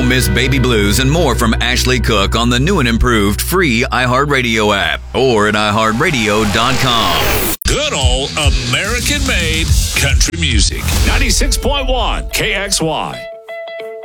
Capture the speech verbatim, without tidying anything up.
Don't miss Baby Blues and more from Ashley Cook on the new and improved free iHeartRadio app or at i heart radio dot com. Good old American-made country music. ninety-six point one K X Y.